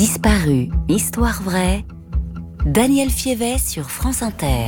Disparu, histoire vraie. Daniel Fievet sur France Inter.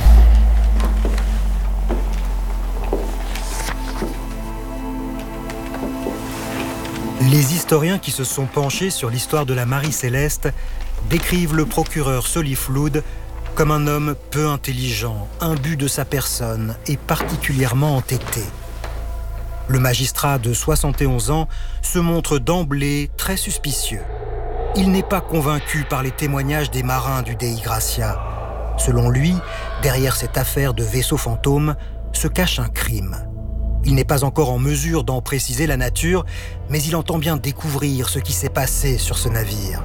Les historiens qui se sont penchés sur l'histoire de la Marie-Céleste décrivent le procureur Solly Flood comme un homme peu intelligent, imbu de sa personne et particulièrement entêté. Le magistrat de 71 ans se montre d'emblée très suspicieux. Il n'est pas convaincu par les témoignages des marins du Dei Gracia. Selon lui, derrière cette affaire de vaisseau fantôme se cache un crime. Il n'est pas encore en mesure d'en préciser la nature, mais il entend bien découvrir ce qui s'est passé sur ce navire.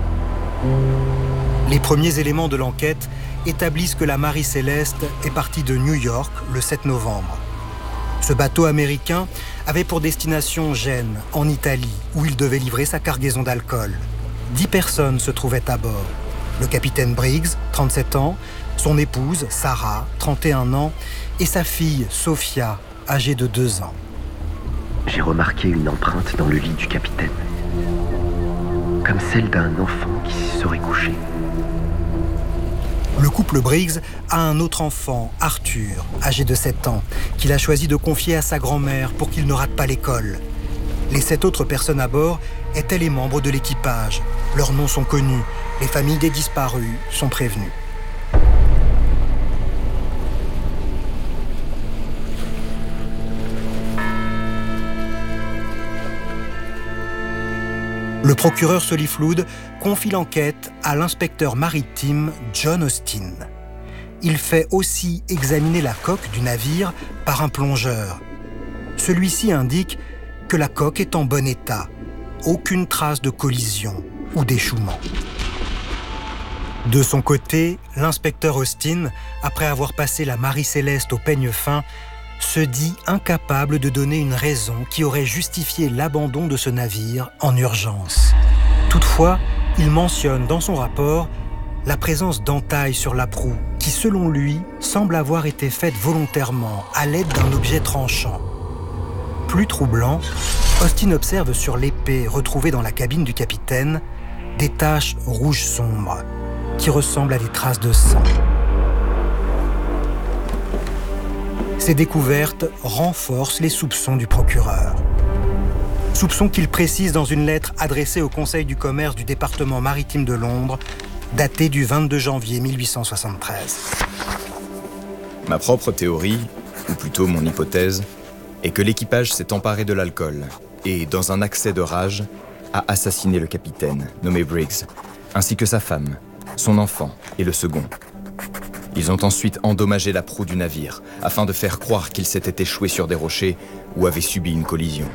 Les premiers éléments de l'enquête établissent que la Marie-Céleste est partie de New York le 7 novembre. Ce bateau américain avait pour destination Gênes, en Italie, où il devait livrer sa cargaison d'alcool. 10 personnes se trouvaient à bord. Le capitaine Briggs, 37 ans, son épouse, Sarah, 31 ans, et sa fille, Sophia, âgée de 2 ans. J'ai remarqué une empreinte dans le lit du capitaine, comme celle d'un enfant qui s'y serait couché. Le couple Briggs a un autre enfant, Arthur, âgé de 7 ans, qu'il a choisi de confier à sa grand-mère pour qu'il ne rate pas l'école. Les 7 autres personnes à bord étaient les membres de l'équipage. Leurs noms sont connus, les familles des disparus sont prévenues. Le procureur Solly Flood confie l'enquête à l'inspecteur maritime John Austin. Il fait aussi examiner la coque du navire par un plongeur. Celui-ci indique que la coque est en bon état, aucune trace de collision ou d'échouement. De son côté, l'inspecteur Austin, après avoir passé la Marie-Céleste au peigne fin, se dit incapable de donner une raison qui aurait justifié l'abandon de ce navire en urgence. Toutefois, il mentionne dans son rapport la présence d'entailles sur la proue qui, selon lui, semble avoir été faite volontairement à l'aide d'un objet tranchant. Plus troublant, Austin observe sur l'épée retrouvée dans la cabine du capitaine des taches rouges sombres qui ressemblent à des traces de sang. Ces découvertes renforcent les soupçons du procureur. Soupçons qu'il précise dans une lettre adressée au Conseil du commerce du département maritime de Londres, datée du 22 janvier 1873. Ma propre théorie, ou plutôt mon hypothèse, est que l'équipage s'est emparé de l'alcool et, dans un accès de rage, a assassiné le capitaine, nommé Briggs, ainsi que sa femme, son enfant et le second. Ils ont ensuite endommagé la proue du navire, afin de faire croire qu'il s'était échoué sur des rochers ou avait subi une collision.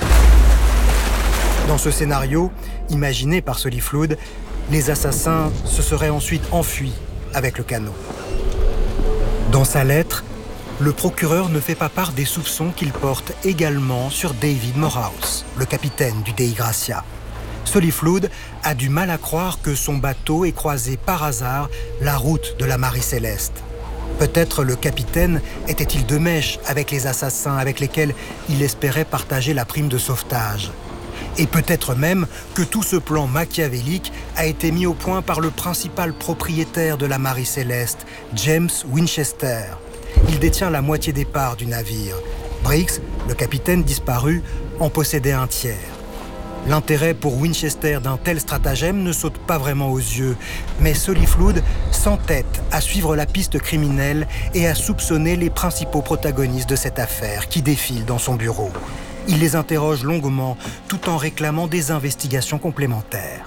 Dans ce scénario, imaginé par Solly Flood, les assassins se seraient ensuite enfuis avec le canot. Dans sa lettre, le procureur ne fait pas part des soupçons qu'il porte également sur David Morehouse, le capitaine du Dei Gracia. Solly Flood a du mal à croire que son bateau ait croisé par hasard la route de la Marie-Céleste. Peut-être le capitaine était-il de mèche avec les assassins avec lesquels il espérait partager la prime de sauvetage. Et peut-être même que tout ce plan machiavélique a été mis au point par le principal propriétaire de la Marie-Céleste, James Winchester. Il détient la moitié des parts du navire. Briggs, le capitaine disparu, en possédait un tiers. L'intérêt pour Winchester d'un tel stratagème ne saute pas vraiment aux yeux, mais Solly Flood s'entête à suivre la piste criminelle et à soupçonner les principaux protagonistes de cette affaire qui défilent dans son bureau. Il les interroge longuement, tout en réclamant des investigations complémentaires.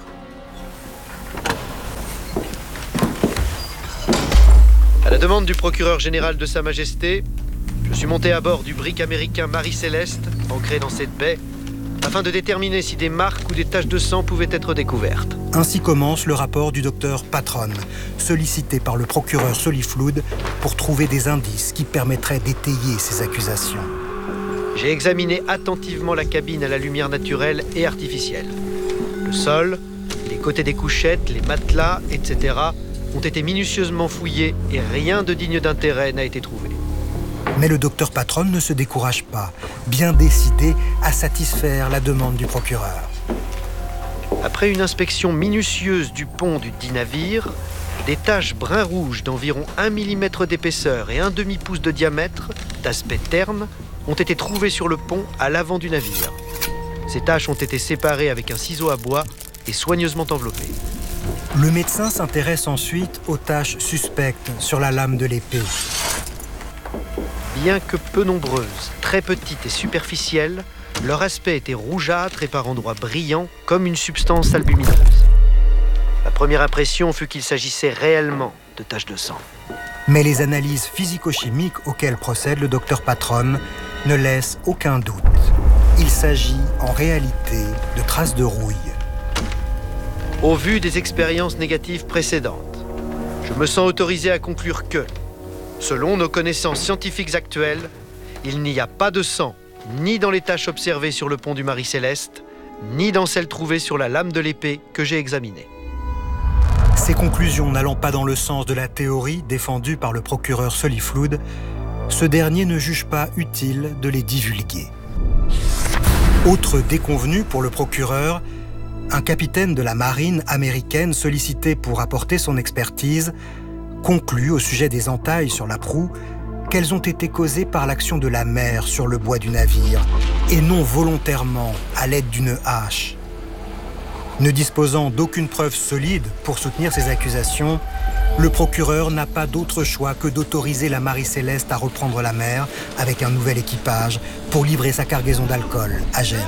À la demande du procureur général de Sa Majesté, je suis monté à bord du brick américain Marie-Céleste, ancré dans cette baie, afin de déterminer si des marques ou des taches de sang pouvaient être découvertes. Ainsi commence le rapport du docteur Patron, sollicité par le procureur Solly Flood pour trouver des indices qui permettraient d'étayer ses accusations. J'ai examiné attentivement la cabine à la lumière naturelle et artificielle. Le sol, les côtés des couchettes, les matelas, etc. ont été minutieusement fouillés et rien de digne d'intérêt n'a été trouvé. Mais le docteur Patron ne se décourage pas, bien décidé à satisfaire la demande du procureur. Après une inspection minutieuse du pont du dit navire, des taches brun-rouge d'environ 1 mm d'épaisseur et 1/2 pouce de diamètre, d'aspect terne, ont été trouvées sur le pont à l'avant du navire. Ces taches ont été séparées avec un ciseau à bois et soigneusement enveloppées. Le médecin s'intéresse ensuite aux taches suspectes sur la lame de l'épée. Bien que peu nombreuses, très petites et superficielles, leur aspect était rougeâtre et par endroits brillant comme une substance albumineuse. La première impression fut qu'il s'agissait réellement de taches de sang. Mais les analyses physico-chimiques auxquelles procède le docteur Patron ne laissent aucun doute. Il s'agit en réalité de traces de rouille. Au vu des expériences négatives précédentes, je me sens autorisé à conclure que, selon nos connaissances scientifiques actuelles, il n'y a pas de sang ni dans les taches observées sur le pont du Marie-Céleste, ni dans celles trouvées sur la lame de l'épée que j'ai examinée. Ces conclusions n'allant pas dans le sens de la théorie défendue par le procureur Soliflood, ce dernier ne juge pas utile de les divulguer. Autre déconvenu pour le procureur, un capitaine de la marine américaine sollicité pour apporter son expertise conclut au sujet des entailles sur la proue qu'elles ont été causées par l'action de la mer sur le bois du navire et non volontairement à l'aide d'une hache. Ne disposant d'aucune preuve solide pour soutenir ces accusations, le procureur n'a pas d'autre choix que d'autoriser la Marie-Céleste à reprendre la mer avec un nouvel équipage pour livrer sa cargaison d'alcool à Gênes.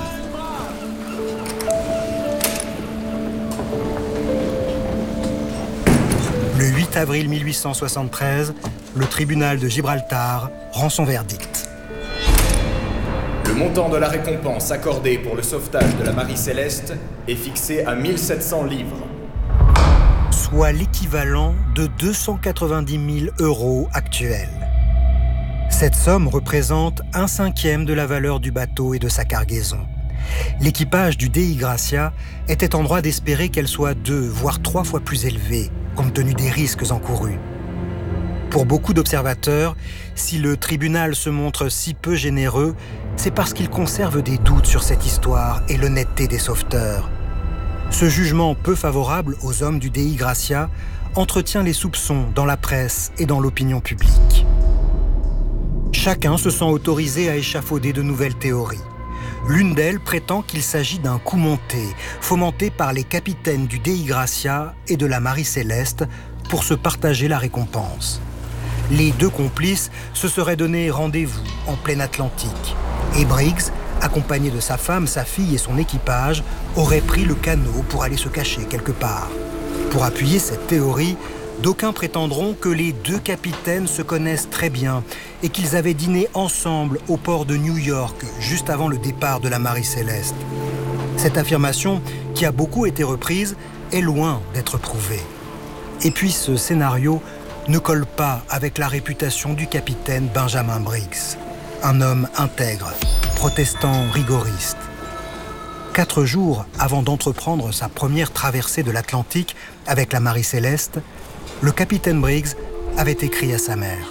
Le 8 avril 1873, le tribunal de Gibraltar rend son verdict. Le montant de la récompense accordée pour le sauvetage de la Marie-Céleste est fixé à 1700 livres. Soit l'équivalent de 290 000 € actuels. Cette somme représente 1/5 de la valeur du bateau et de sa cargaison. L'équipage du Dei Gracia était en droit d'espérer qu'elle soit 2, voire 3 fois plus élevée, compte tenu des risques encourus. Pour beaucoup d'observateurs, si le tribunal se montre si peu généreux, c'est parce qu'il conserve des doutes sur cette histoire et l'honnêteté des sauveteurs. Ce jugement peu favorable aux hommes du Dei Gracia entretient les soupçons dans la presse et dans l'opinion publique. Chacun se sent autorisé à échafauder de nouvelles théories. L'une d'elles prétend qu'il s'agit d'un coup monté, fomenté par les capitaines du Dei Gracia et de la Marie-Céleste pour se partager la récompense. Les deux complices se seraient donné rendez-vous en plein Atlantique. Et Briggs, accompagné de sa femme, sa fille et son équipage, aurait pris le canot pour aller se cacher quelque part. Pour appuyer cette théorie, d'aucuns prétendront que les deux capitaines se connaissent très bien et qu'ils avaient dîné ensemble au port de New York juste avant le départ de la Marie-Céleste. Cette affirmation, qui a beaucoup été reprise, est loin d'être prouvée. Et puis ce scénario ne colle pas avec la réputation du capitaine Benjamin Briggs, un homme intègre, protestant rigoriste. 4 jours avant d'entreprendre sa première traversée de l'Atlantique avec la Marie-Céleste, le capitaine Briggs avait écrit à sa mère.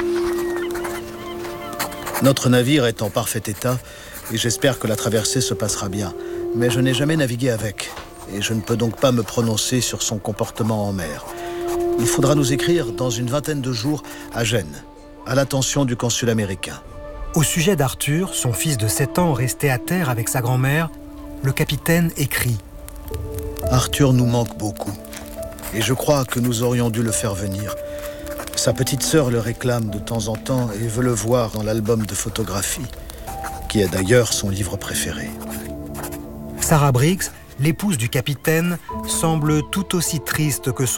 Notre navire est en parfait état et j'espère que la traversée se passera bien. Mais je n'ai jamais navigué avec et je ne peux donc pas me prononcer sur son comportement en mer. Il faudra nous écrire dans une 20aine de jours à Gênes, à l'attention du consul américain. Au sujet d'Arthur, son fils de 7 ans resté à terre avec sa grand-mère, le capitaine écrit « Arthur nous manque beaucoup et je crois que nous aurions dû le faire venir. Sa petite sœur le réclame de temps en temps et veut le voir dans l'album de photographie, qui est d'ailleurs son livre préféré. » Sarah Briggs, l'épouse du capitaine, semble tout aussi triste que son